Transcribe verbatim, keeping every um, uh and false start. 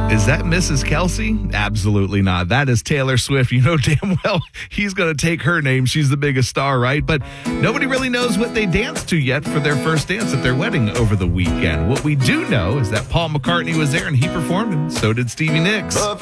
Is that Missus Kelsey? Absolutely not. That is Taylor Swift. You know damn well he's going to take her name. She's the biggest star, right? But nobody really knows what they danced to yet for their first dance at their wedding over the weekend. What we do know is that Paul McCartney was there and he performed, and so did Stevie Nicks.